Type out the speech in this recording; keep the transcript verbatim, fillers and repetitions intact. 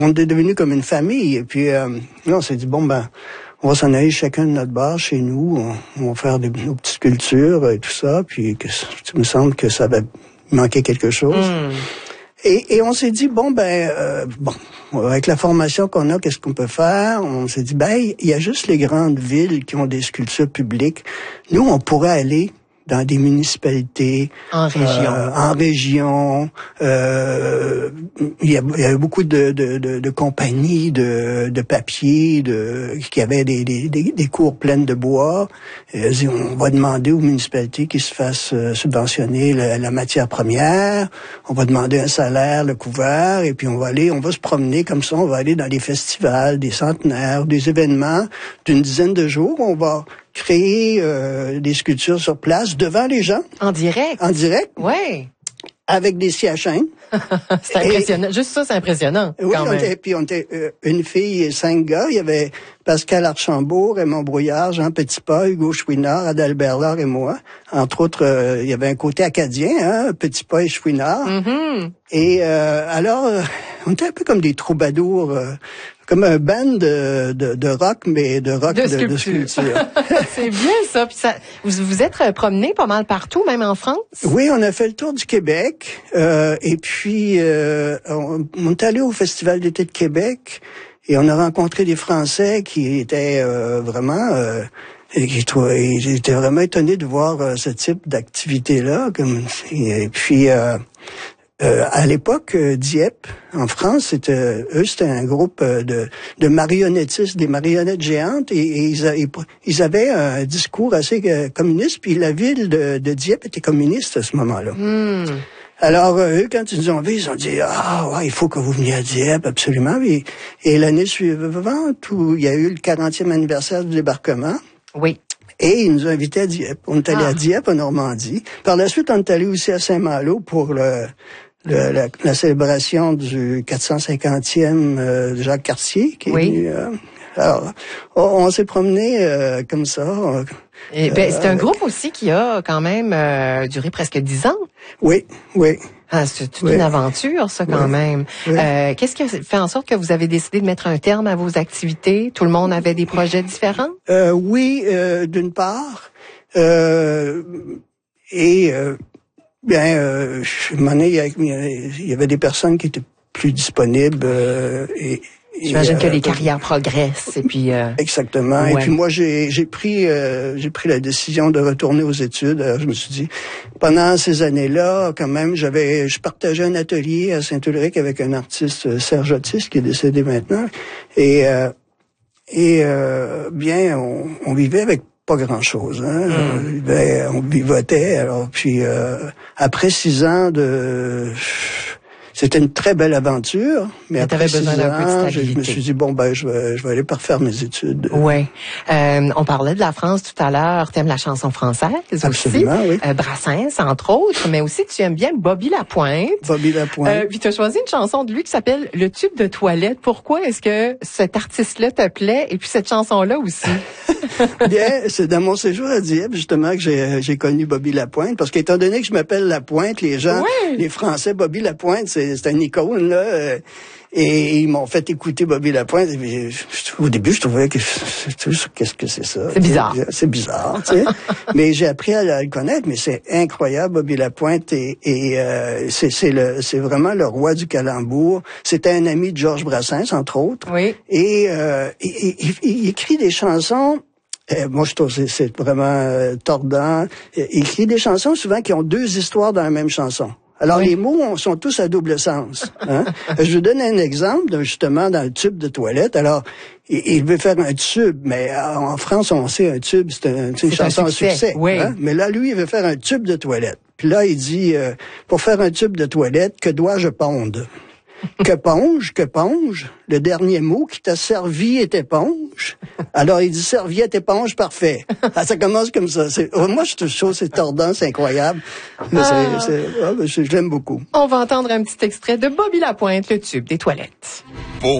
On est devenus comme une famille. Et puis, euh, là, on s'est dit, bon, ben, on va s'en aller chacun de notre bar chez nous. On, on va faire des, nos petites cultures et tout ça. Puis, que, il me semble que ça va manquer quelque chose. Mm. Et, et on s'est dit, bon, ben, euh, bon, avec la formation qu'on a, qu'est-ce qu'on peut faire? On s'est dit, ben, il y a juste les grandes villes qui ont des sculptures publiques. Nous, on pourrait aller dans des municipalités. En région. Euh, en région. Euh, il y a, il y a beaucoup de, de, de, de compagnies de, de papier de, qui avaient des, des, des, des cours pleines de bois. Euh, on va demander aux municipalités qu'ils se fassent euh, subventionner la, la matière première. On va demander un salaire, le couvert, et puis on va aller, on va se promener comme ça. On va aller dans des festivals, des centenaires, des événements d'une dizaine de jours. On va créer euh, des sculptures sur place devant les gens. En direct? En direct. Oui. Avec des scies à chaîne. C'est impressionnant. Et, juste ça, c'est impressionnant. Oui, quand on même. était, puis on était euh, une fille et cinq gars. Il y avait Pascal Archambault, Raymond Brouillard, Jean Petitpas, Hugo Chouinard, Adalbert Laure et moi. Entre autres, euh, il y avait un côté acadien, hein, Petitpas et Chouinard. Mm-hmm. Et euh, alors, euh, on était un peu comme des troubadours, euh, comme un band de, de, de rock, mais de rock de, de sculpture. De sculpture. C'est bien ça. Puis ça, vous vous êtes promené pas mal partout, même en France? Oui, on a fait le tour du Québec. Euh, et puis, euh, on, on est allé au Festival d'été de Québec et on a rencontré des Français qui étaient euh, vraiment... Euh, et qui ils étaient vraiment étonnés de voir euh, ce type d'activité-là. Comme, et puis... Euh, Euh, à l'époque, euh, Dieppe, en France, c'était eux, c'était un groupe euh, de, de marionnettistes, des marionnettes géantes, et, et ils, a, ils avaient un discours assez euh, communiste, puis la ville de, de Dieppe était communiste à ce moment-là. Mm. Alors, euh, eux, quand ils nous ont vus, ils ont dit « Ah, ouais, il faut que vous veniez à Dieppe, absolument. » Et, et l'année suivante, où il y a eu le quarantième anniversaire du débarquement, oui. Et ils nous ont invités à Dieppe. On est allé ah. à Dieppe, en Normandie. Par la suite, on est allé aussi à Saint-Malo pour le... Le, la, la célébration du quatre cent cinquantième euh, de Jacques Cartier. Qui oui. est venu, euh, alors, on, on s'est promené euh, comme ça. Euh, Et ben, c'est un groupe aussi qui a quand même euh, duré presque dix ans. Oui, oui. Ah, c'est toute oui. une aventure, ça, quand oui. même. Oui. Euh, qu'est-ce qui a fait en sorte que vous avez décidé de mettre un terme à vos activités? Tout le monde avait des projets différents? Euh, oui, euh, d'une part. Euh, et... Euh, Bien, euh, à un moment donné, il y avait des personnes qui étaient plus disponibles. Euh, et, J'imagine et, que euh, les carrières progressent. Et puis, euh, exactement. Ouais. Et puis moi, j'ai, j'ai pris, euh, j'ai pris la décision de retourner aux études. Alors, je me suis dit, pendant ces années-là, quand même, j'avais, je partageais un atelier à Saint-Ulrich avec un artiste, Serge Otis, qui est décédé maintenant. Et, euh, et euh, bien, on, on vivait avec pas grand-chose. Hein? Mm. Ben, on vivotait. Alors, puis euh, après six ans de... C'était une très belle aventure, mais, mais après six ans, je, je me suis dit, bon, ben, je vais, je vais aller parfaire mes études. Oui. Euh, on parlait de la France tout à l'heure. Tu aimes la chanson française Absolument, aussi. Oui. Euh, Brassens, entre autres, mais aussi tu aimes bien Bobby Lapointe. Bobby Lapointe. Euh, puis tu as choisi une chanson de lui qui s'appelle « Le tube de toilette ». Pourquoi est-ce que cet artiste-là te plaît et puis cette chanson-là aussi? Bien, c'est dans mon séjour à Dieppe, justement, que j'ai, j'ai connu Bobby Lapointe, parce qu'étant donné que je m'appelle Lapointe, les gens, oui. les Français, Bobby Lapointe, c'est, c'est une icône, là, euh, et ils m'ont fait écouter Bobby Lapointe, et puis, je, au début, je trouvais que, qu'est-ce que c'est ça? C'est bizarre. C'est, c'est bizarre, tu sais. Mais j'ai appris à le connaître, mais c'est incroyable, Bobby Lapointe, et, et euh, c'est, c'est le, c'est vraiment le roi du calembour. C'était un ami de Georges Brassens, entre autres. Oui. Et, euh, il, il, il écrit des chansons. Euh, moi, je trouve que c'est, c'est vraiment euh, tordant. Il écrit des chansons souvent qui ont deux histoires dans la même chanson. Alors, oui. Les mots sont tous à double sens. Hein? Je vous donne un exemple, justement, dans le tube de toilette. Alors, il, il veut faire un tube, mais en France, on sait un tube, c'est, un, c'est une c'est chanson à succès. succès oui. Hein? Mais là, lui, il veut faire un tube de toilette. Puis là, il dit, euh, pour faire un tube de toilette, que dois-je pondre? Que ponge, que ponge, le dernier mot qui t'a servi est éponge. Alors, il dit serviette, éponge, parfait. Ah, ça commence comme ça. C'est, moi, je trouve c'est tordant, c'est incroyable. Mais ah. c'est, c'est, ah, je, je l'aime beaucoup. On va entendre un petit extrait de Bobby Lapointe, le tube des toilettes. Pour